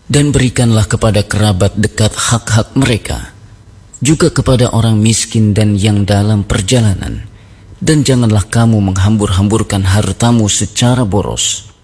Dan berikanlah kepada kerabat dekat hak-hak mereka, juga kepada orang miskin dan yang dalam perjalanan. Dan janganlah kamu menghambur-hamburkan hartamu secara boros.